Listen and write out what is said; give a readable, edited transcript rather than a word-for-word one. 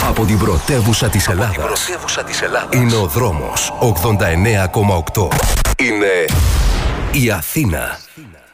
Από την πρωτεύουσα της Ελλάδας. Είναι ο δρόμος 89,8. Είναι η Αθήνα.